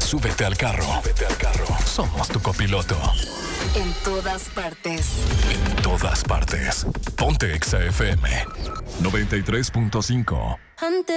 Súbete al carro. Somos tu copiloto. En todas partes. En todas partes. Ponte Exa FM 93.5. Antes